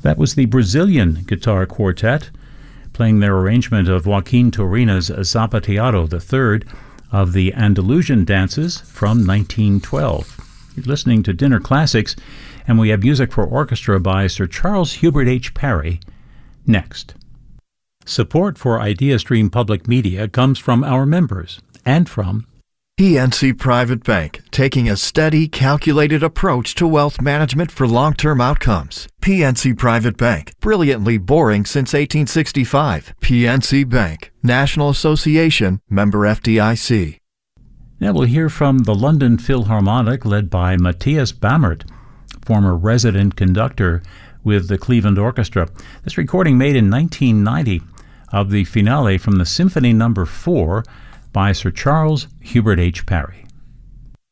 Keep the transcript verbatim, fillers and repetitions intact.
That was the Brazilian Guitar Quartet, playing their arrangement of Joaquin Turina's Zapateado the Third of the Andalusian Dances from nineteen twelve. You're listening to Dinner Classics, and we have music for orchestra by Sir Charles Hubert H. Parry next. Support for IdeaStream Public Media comes from our members and from P N C Private Bank, taking a steady, calculated approach to wealth management for long-term outcomes. P N C Private Bank, brilliantly boring since eighteen sixty-five. P N C Bank, National Association, member F D I C. Now we'll hear from the London Philharmonic, led by Matthias Bammert, former resident conductor with the Cleveland Orchestra. This recording made in nineteen ninety of the finale from the Symphony Number four by Sir Charles Hubert H. Parry.